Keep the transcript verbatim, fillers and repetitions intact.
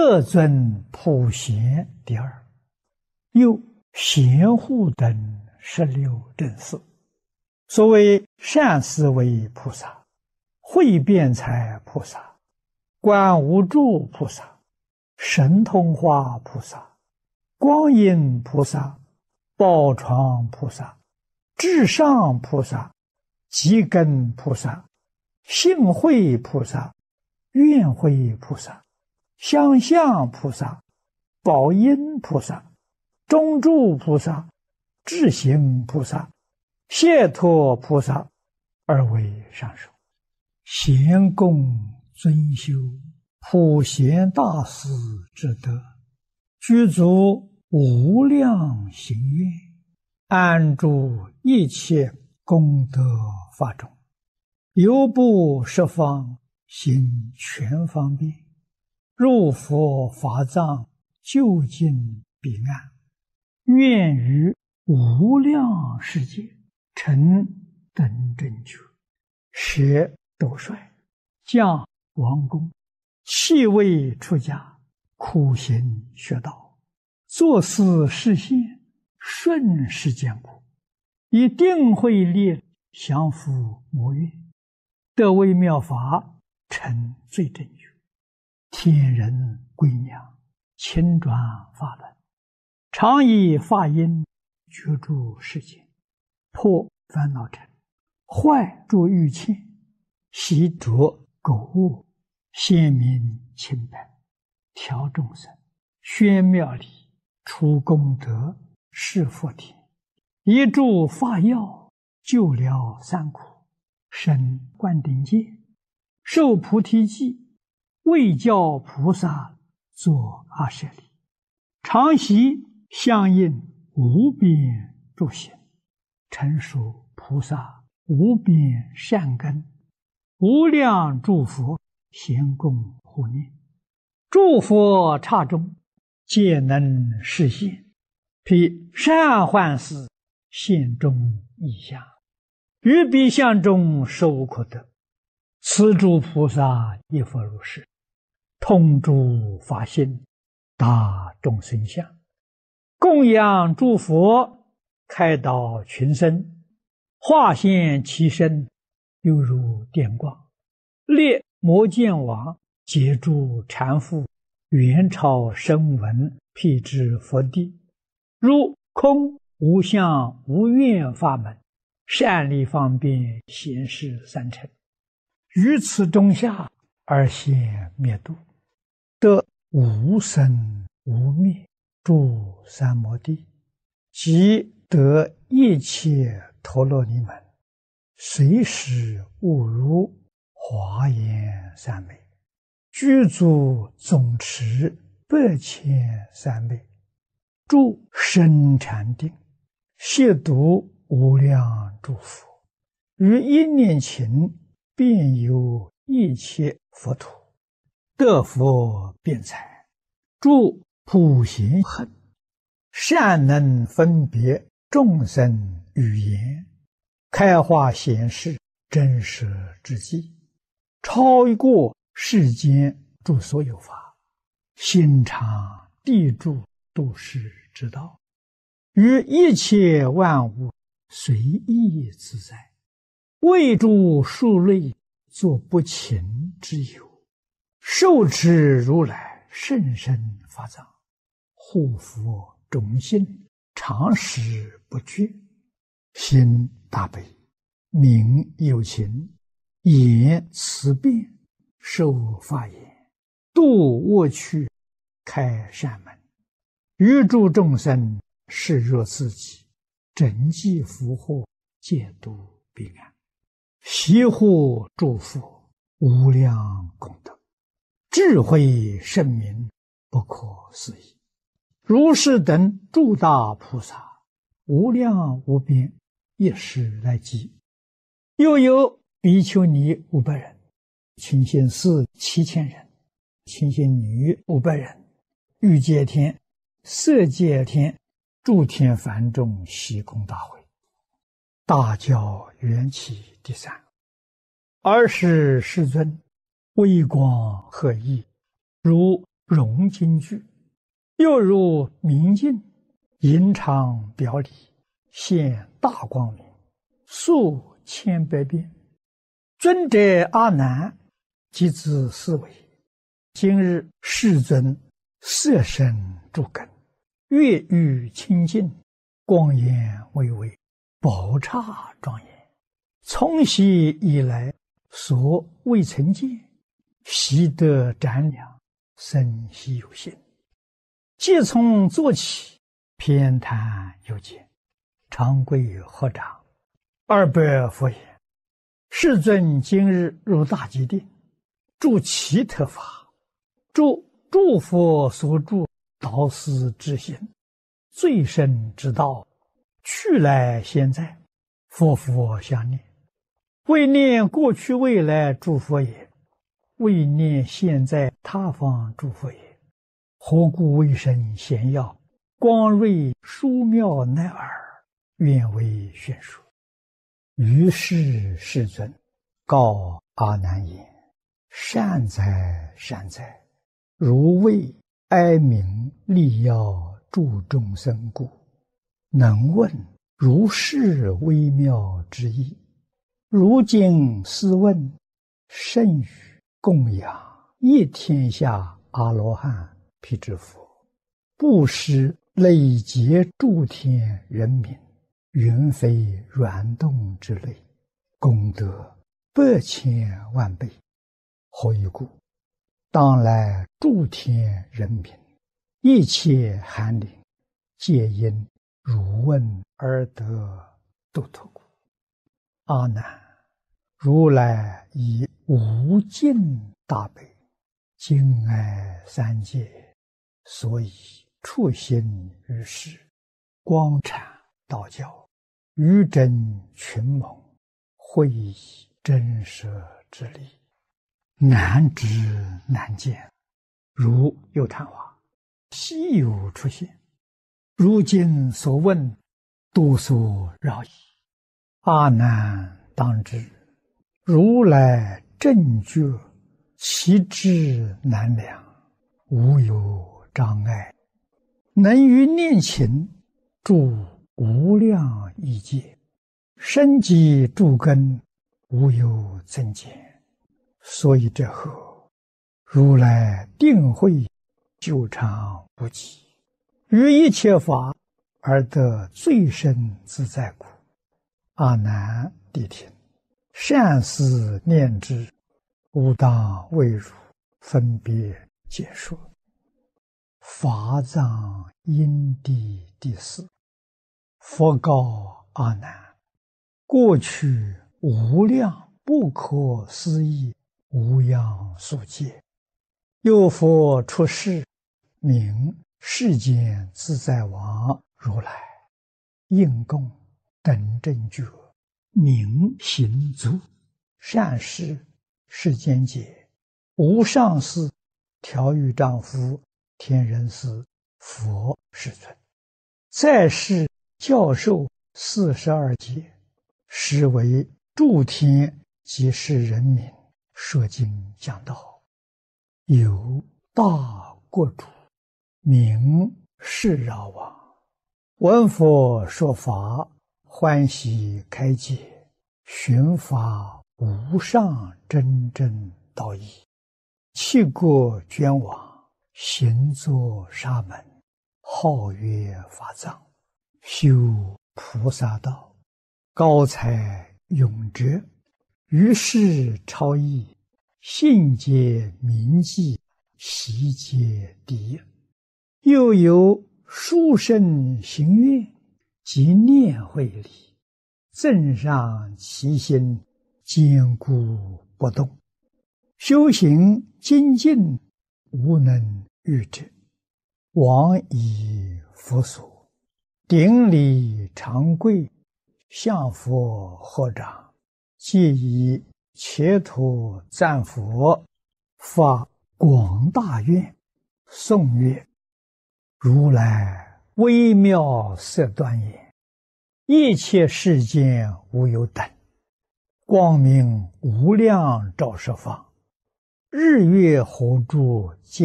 德尊普贤第二，又贤护等十六正四。所谓善思维菩萨、慧辩才菩萨、观无住菩萨、神通化菩萨、光阴菩萨、宝床菩萨、至上菩萨、积根菩萨、性慧菩萨、愿慧菩萨、相向菩萨、宝音菩萨、中住菩萨、智行菩萨、解脱菩萨，而为上首。贤供尊修普贤大士之德，具足无量行愿，安住一切功德法中，犹不十方行全方便，入佛法藏，究竟彼岸，愿于无量世界成等正觉，舍斗率，降王公，弃位出家，苦行学道，作思实现，顺世间苦，以定慧力降伏魔怨，得微妙法，成最正觉，天人归娘，亲转法轮，常以法音居住世间，破烦恼尘，坏诸欲欠，习着苟恶，显明清白，调众生，宣妙理，除功德，示佛田，一助法药，救了三苦，生灌顶戒，受菩提记，为教菩萨作阿舍利，常习相应无边诸行，成熟菩萨无边善根，无量诸佛咸供护念，诸佛刹中皆能示现，披善幻事现中异相，于彼相中实无可得。此诸菩萨亦复如是，通诸法性，达众生相，供养诸佛，开导群生，化现其身，犹如电光，列摩见王，解诸禅父，元朝声闻，辟支佛地，如空无相无愿法门，善利方便显示三乘，于此中下而现灭度，得无生无灭诸三摩地，即得一切陀罗尼门，随时悟入华严三昧，具足总持百千三昧，住深禅定，亵渎无量诸佛，于一念勤遍游一切佛土，得佛辩才，住普贤行，善能分别众生语言，开化显示真实之际，超过世间诸所有法，心常地住度世之道，于一切万物随意自在，为诸数类作不勤之友，受持如来甚深法藏，护佛忠心，常时不倦，心大悲，名有情，言慈辩，受法言，度恶趣，开善门，于诸众生视若自己，整济福祸，戒度彼岸，习护诸佛，无量功德，智慧圣明，不可思议。如是等诸大菩萨，无量无边，一时来集。又有比丘尼五百人，清心寺七千人，清心女五百人，欲界天、色界天、诸天梵众悉供大会，大教缘起第三。二是世尊，微光合一，如融经句，又如明镜，隐藏表里，现大光明，数千百变。尊者阿难即自思维：今日世尊色身诸根，月欲清净，光颜巍巍，宝刹庄严。从昔以来，所未曾见，习得瞻量，生希有心。即从坐起，偏袒有见，长跪合掌，二白佛言：世尊今日入大吉定，住其特法，住诸佛所住导师之心，最深之道，去来现在，佛佛相念。为念过去未来诸佛也，为念现在他方诸佛也。何故为身显耀，光瑞殊妙乃尔，愿为宣说。于是世尊告阿难言：善哉善哉，如为哀鸣利要助众生故，能问如是微妙之意。如今斯问，甚于供养一天下阿罗汉辟支佛，布施累劫诸天人民，云非软动之类，功德百千万倍。何以故？当来诸天人民，一切寒灵，皆因汝问而得度脱故。阿难，如来以无尽大悲，敬爱三界，所以处心于世，光阐道教，于真群蒙，会以真实之理，难知难见，如有昙花，稀有出现。如今所问，多所扰矣。阿难当知，如来正觉，其智难量，无有障碍，能于念勤住无量亿界，生机诸根，无有增减。所以这后，如来定慧久长不极，于一切法而得最深自在故。阿难谛听，善思念之，吾当为汝分别解说。法藏因地第四。佛告阿难：过去无量不可思议无量数劫，有佛出世，名世间自在王如来，应供等正觉，明行足，善事世间解，无上士，调御丈夫，天人师，佛世尊。再世教授四十二劫，实为诸天及世人民说经讲道。有大国主，名释饶王，闻佛说法，欢喜开解，寻法无上真正道义，弃国捐往，行作沙门，号曰法藏，修菩萨道，高才永哲，于是超逸，信解铭记，习皆第一。又有殊胜行愿及念慧理，增上其心，坚固不动，修行精进，无能御之。往以佛所，顶礼长跪，向佛合掌，皆以切土赞佛，发广大愿，颂曰：如来微妙色端严，一切世间无有等，光明无量照十方，日月火柱皆